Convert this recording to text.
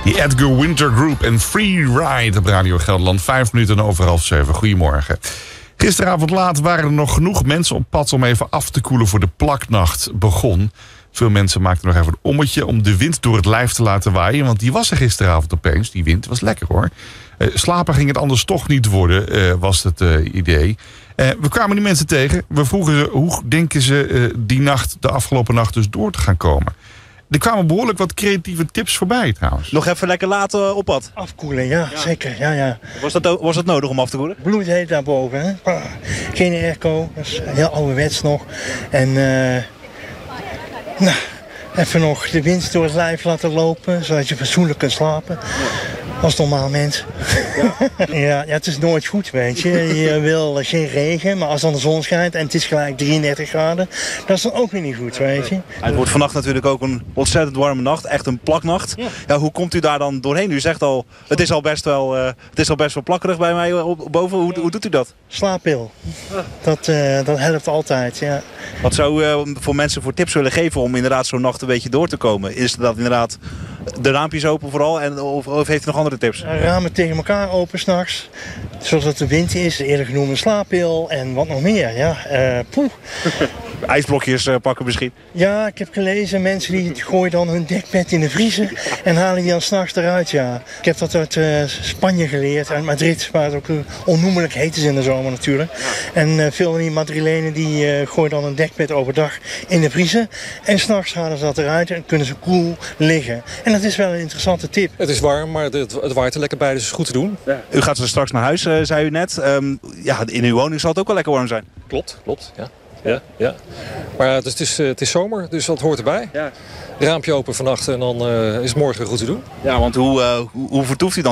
Die Edgar Winter Group en Free Ride op Radio Gelderland. 5 minuten over 6:30. Goedemorgen. Gisteravond laat waren er nog genoeg mensen op pad om even af te koelen voor de plaknacht begon. Veel mensen maakten nog even een ommetje om de wind door het lijf te laten waaien. Want die was er gisteravond opeens. Die wind was lekker hoor. Slapen ging het anders toch niet worden, was het idee. We kwamen die mensen tegen. We vroegen ze hoe denken ze de afgelopen nacht dus door te gaan komen. Er kwamen behoorlijk wat creatieve tips voorbij trouwens. Nog even lekker laten op pad. Afkoelen, ja, zeker. Ja. Was dat nodig om af te koelen? Bloedheet daarboven. Hè? Geen airco, dat is heel ouderwets nog. En even nog de wind door het lijf laten lopen, zodat je fatsoenlijk kunt slapen. Als normaal mens. Ja, het is nooit goed, weet je. Je wil geen regen, maar als dan de zon schijnt en het is gelijk 33 graden, dat is dan ook weer niet goed, weet je. Het wordt vannacht natuurlijk ook een ontzettend warme nacht, echt een plaknacht. Ja, hoe komt u daar dan doorheen? U zegt al, het is al best wel plakkerig bij mij boven. Hoe doet u dat? Slaappil. Dat helpt altijd, ja. Wat zou u voor mensen voor tips willen geven om inderdaad zo'n nacht een beetje door te komen? Is dat inderdaad de raampjes open vooral of heeft u nog andere tips? Ramen tegen elkaar open s'nachts, zodat de wind is. Eerder genoemde slaappil en wat nog meer. Ja, IJsblokjes pakken misschien? Ja, ik heb gelezen, mensen die gooien dan hun dekbed in de vriezer en halen die dan s'nachts eruit, ja. Ik heb dat uit Spanje geleerd, uit Madrid, waar het ook onnoemelijk heet is in de zomer natuurlijk. Ja. En veel van die Madrilenen die gooien dan een dekbed overdag in de vriezer en s'nachts halen ze dat eruit en kunnen ze koel liggen. En dat is wel een interessante tip. Het is warm, maar het waait er lekker bij, dus het is goed te doen. Ja. U gaat straks naar huis, zei u net. In uw woning zal het ook wel lekker warm zijn. Klopt, ja. Maar het is zomer, dus dat hoort erbij. Ja. Raampje open vannacht en dan is het morgen goed te doen. Ja, want hoe vertoeft u dan?